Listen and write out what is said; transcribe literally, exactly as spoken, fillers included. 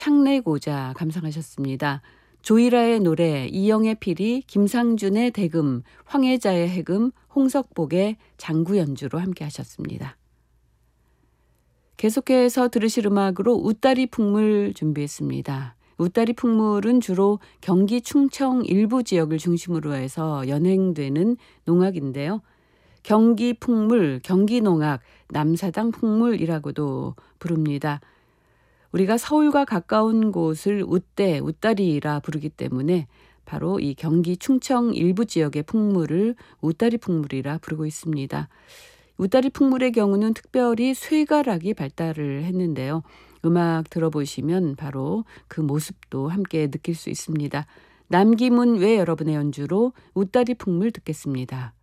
창내고자 감상하셨습니다. 조이라의 노래, 이영의 피리, 김상준의 대금, 황혜자의 해금, 홍석복의 장구 연주로 함께 하셨습니다. 계속해서 들으실 음악으로 웃다리 풍물 준비했습니다. 웃다리 풍물은 주로 경기 충청 일부 지역을 중심으로 해서 연행되는 농악인데요. 경기 풍물, 경기 농악, 남사당 풍물이라고도 부릅니다. 우리가 서울과 가까운 곳을 웃대, 웃다리라 부르기 때문에 바로 이 경기 충청 일부 지역의 풍물을 웃다리 풍물이라 부르고 있습니다. 웃다리 풍물의 경우는 특별히 쇠가락이 발달을 했는데요. 음악 들어보시면 바로 그 모습도 함께 느낄 수 있습니다. 남기문 외 여러분의 연주로 웃다리 풍물 듣겠습니다.